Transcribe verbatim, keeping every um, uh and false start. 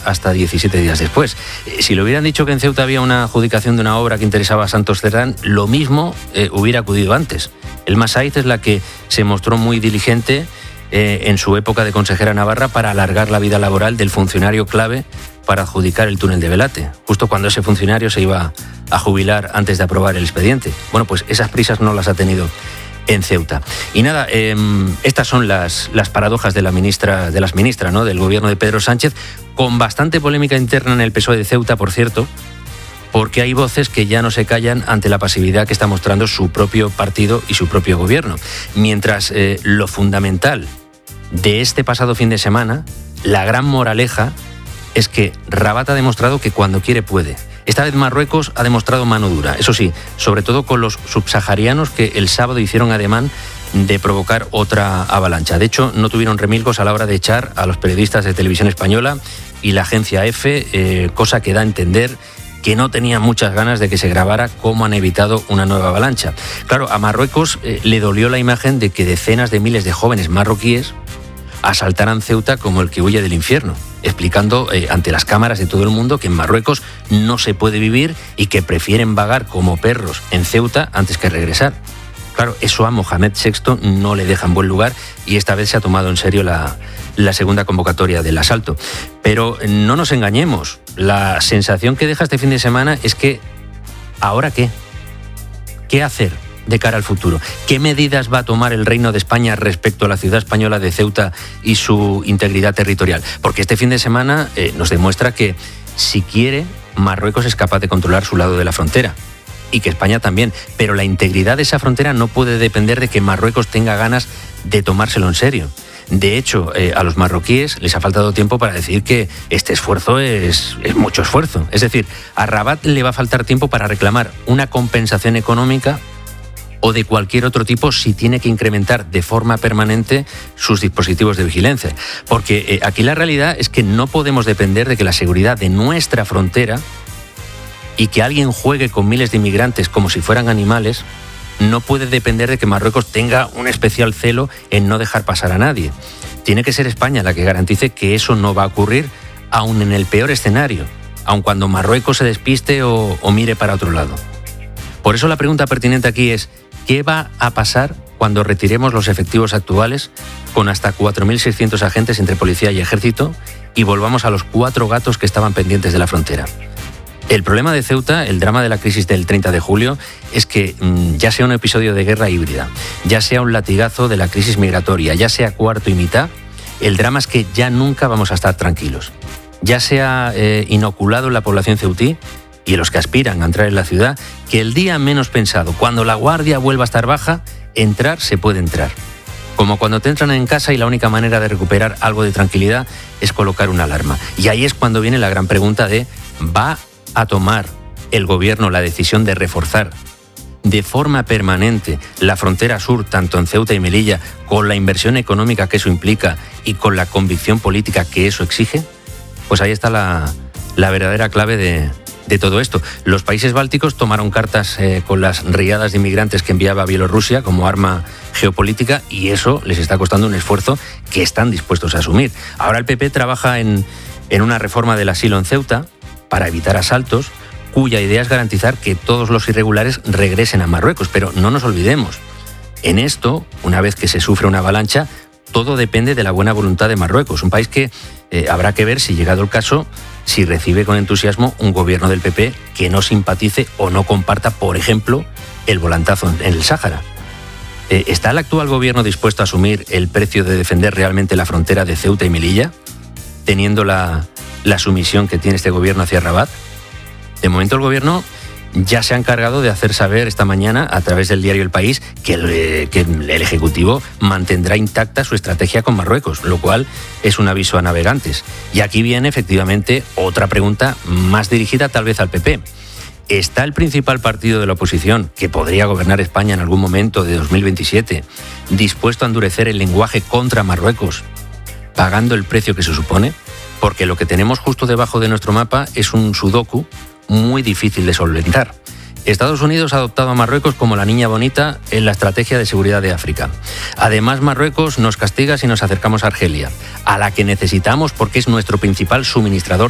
hasta diecisiete días después. Si le hubieran dicho que en Ceuta había una adjudicación de una obra que interesaba a Santos Cerdán, lo mismo eh, hubiera acudido antes. Elma Saiz es la que se mostró muy diligente eh, en su época de consejera navarra para alargar la vida laboral del funcionario clave para adjudicar el túnel de Velate, justo cuando ese funcionario se iba a jubilar antes de aprobar el expediente. Bueno, pues esas prisas no las ha tenido en Ceuta. Y nada, eh, estas son las, las paradojas de la ministra, de las ministras, ¿no?, del gobierno de Pedro Sánchez, con bastante polémica interna en el P S O E de Ceuta, por cierto, porque hay voces que ya no se callan ante la pasividad que está mostrando su propio partido y su propio gobierno. Mientras eh, lo fundamental de este pasado fin de semana, la gran moraleja, es que Rabat ha demostrado que cuando quiere puede. Esta vez Marruecos ha demostrado mano dura, eso sí, sobre todo con los subsaharianos que el sábado hicieron ademán de provocar otra avalancha. De hecho, no tuvieron remilgos a la hora de echar a los periodistas de Televisión Española y la agencia EFE, eh, cosa que da a entender que no tenían muchas ganas de que se grabara cómo han evitado una nueva avalancha. Claro, a Marruecos eh, le dolió la imagen de que decenas de miles de jóvenes marroquíes asaltaran Ceuta como el que huye del infierno, explicando eh, ante las cámaras de todo el mundo que en Marruecos no se puede vivir y que prefieren vagar como perros en Ceuta antes que regresar. Claro, eso a Mohamed sexto no le deja en buen lugar y esta vez se ha tomado en serio la, la segunda convocatoria del asalto. Pero no nos engañemos, la sensación que deja este fin de semana es que ¿ahora qué? ¿Qué hacer de cara al futuro? ¿Qué medidas va a tomar el Reino de España respecto a la ciudad española de Ceuta y su integridad territorial? Porque este fin de semana eh, nos demuestra que, si quiere, Marruecos es capaz de controlar su lado de la frontera y que España también, pero la integridad de esa frontera no puede depender de que Marruecos tenga ganas de tomárselo en serio. De hecho, eh, a los marroquíes les ha faltado tiempo para decir que este esfuerzo es, es mucho esfuerzo. Es decir, a Rabat le va a faltar tiempo para reclamar una compensación económica o de cualquier otro tipo si tiene que incrementar de forma permanente sus dispositivos de vigilancia. Porque eh, aquí la realidad es que no podemos depender de que la seguridad de nuestra frontera y que alguien juegue con miles de inmigrantes como si fueran animales, no puede depender de que Marruecos tenga un especial celo en no dejar pasar a nadie. Tiene que ser España la que garantice que eso no va a ocurrir, aun en el peor escenario, aun cuando Marruecos se despiste o, o mire para otro lado. Por eso la pregunta pertinente aquí es: ¿qué va a pasar cuando retiremos los efectivos actuales con hasta cuatro mil seiscientos agentes entre policía y ejército y volvamos a los cuatro gatos que estaban pendientes de la frontera? El problema de Ceuta, el drama de la crisis del treinta de julio, es que mmm, ya sea un episodio de guerra híbrida, ya sea un latigazo de la crisis migratoria, ya sea cuarto y mitad, el drama es que ya nunca vamos a estar tranquilos. Ya se ha eh, inoculado en la población ceutí y en los que aspiran a entrar en la ciudad, que el día menos pensado, cuando la guardia vuelva a estar baja, entrar se puede entrar. Como cuando te entran en casa y la única manera de recuperar algo de tranquilidad es colocar una alarma. Y ahí es cuando viene la gran pregunta de: ¿va a tomar el gobierno la decisión de reforzar de forma permanente la frontera sur, tanto en Ceuta y Melilla, con la inversión económica que eso implica y con la convicción política que eso exige? Pues ahí está la, la verdadera clave de, de todo esto. Los países bálticos tomaron cartas eh, con las riadas de inmigrantes que enviaba Bielorrusia como arma geopolítica y eso les está costando un esfuerzo que están dispuestos a asumir. Ahora el P P trabaja en, en una reforma del asilo en Ceuta para evitar asaltos, cuya idea es garantizar que todos los irregulares regresen a Marruecos. Pero no nos olvidemos, en esto, una vez que se sufre una avalancha, todo depende de la buena voluntad de Marruecos, un país que eh, habrá que ver, si llegado el caso, si recibe con entusiasmo un gobierno del P P que no simpatice o no comparta, por ejemplo, el volantazo en el Sáhara. Eh, ¿Está el actual gobierno dispuesto a asumir el precio de defender realmente la frontera de Ceuta y Melilla, teniendo la, la sumisión que tiene este gobierno hacia Rabat? De momento el gobierno ya se ha encargado de hacer saber esta mañana a través del diario El País que el, que el Ejecutivo mantendrá intacta su estrategia con Marruecos, lo cual es un aviso a navegantes. Y aquí viene efectivamente otra pregunta más dirigida tal vez al P P. ¿Está el principal partido de la oposición, que podría gobernar España en algún momento de dos mil veintisiete, dispuesto a endurecer el lenguaje contra Marruecos, pagando el precio que se supone? Porque lo que tenemos justo debajo de nuestro mapa es un sudoku muy difícil de solventar. Estados Unidos ha adoptado a Marruecos como la niña bonita en la estrategia de seguridad de África. Además, Marruecos nos castiga si nos acercamos a Argelia, a la que necesitamos porque es nuestro principal suministrador